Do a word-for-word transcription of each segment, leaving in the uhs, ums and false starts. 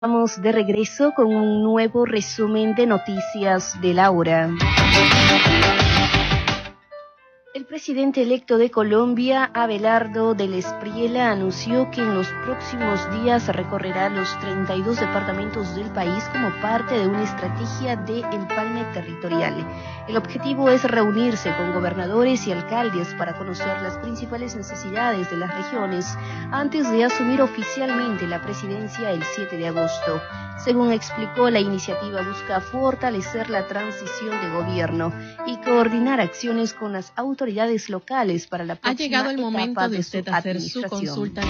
Estamos de regreso con un nuevo resumen de noticias de la hora. El presidente electo de Colombia, Abelardo del Espriella, anunció que en los próximos días recorrerá los treinta y dos departamentos del país como parte de una estrategia de empalme territorial. El objetivo es reunirse con gobernadores y alcaldes para conocer las principales necesidades de las regiones antes de asumir oficialmente la presidencia el siete de agosto. Según explicó, la iniciativa busca fortalecer la transición de gobierno y coordinar acciones con las autoridades locales para la próxima ha llegado el momento de usted hacer su consulta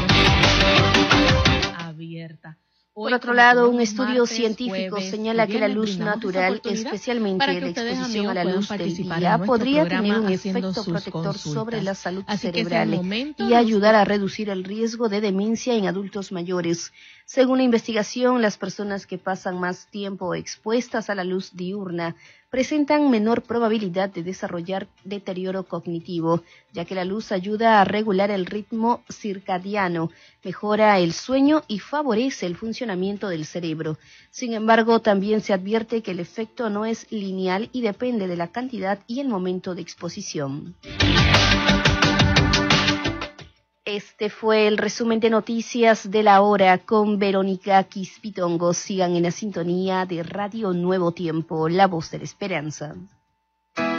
abierta. Hoy, Por otro lado, un martes, estudio científico jueves, señala que la luz natural, especialmente la exposición a la luz del día, podría tener un efecto protector consultas. sobre la salud Así cerebral y ayudar a reducir el riesgo de demencia en adultos mayores. Según la investigación, las personas que pasan más tiempo expuestas a la luz diurna presentan menor probabilidad de desarrollar deterioro cognitivo, ya que la luz ayuda a regular el ritmo circadiano, mejora el sueño y favorece el funcionamiento del cerebro. Sin embargo, también se advierte que el efecto no es lineal y depende de la cantidad y el momento de exposición. Este fue el resumen de noticias de la hora con Verónica Quispitongo. Sigan en la sintonía de Radio Nuevo Tiempo, la voz de la esperanza.